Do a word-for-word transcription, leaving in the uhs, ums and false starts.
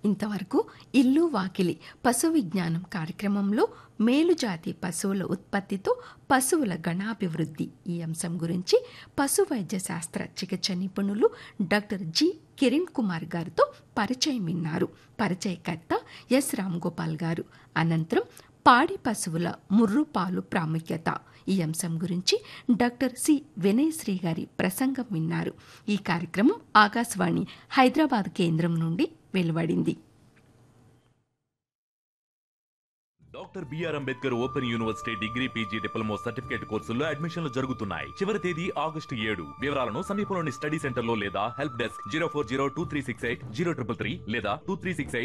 ఇంతవరకు ఇల్లు వాకిలి పశు విజ్ఞానం కార్యక్రమంలో మేలుజాతి పశువుల ఉత్పత్తితో పశువుల గణాభివృద్ధి ఈ అంశం గురించి పశు వైద్య శాస్త్ర చికిత్స నిపుణులు డాక్టర్ జి కిరణ్ కుమార్ గారితో పరిచయం విన్నారు. పరిచయకర్త ఎస్ రామ్ గోపాల్ గారు. అనంతరం పాడి పశువుల ముర్రు పాలు ప్రాముఖ్యత ఈ అంశం గురించి డాక్టర్ సి వినయశ్రీ గారి ప్రసంగం విన్నారు. ఈ కార్యక్రమం ఆకాశవాణి హైదరాబాద్ కేంద్రం నుండి వెలువడింది. Doctor BR Ambedkar open university degree PG diploma certificate కోర్సుల్లో అడ్మిషన్లు జరుగుతున్నాయి. చివరి తేదీ ఆగస్టు ఏడు. వివరాలను సమీపంలోని స్టడీ సెంటర్ లో లేదా help desk zero four zero two three six eight zero triple three లేదా టూ త్రీ సిక్స్ ఎయిట్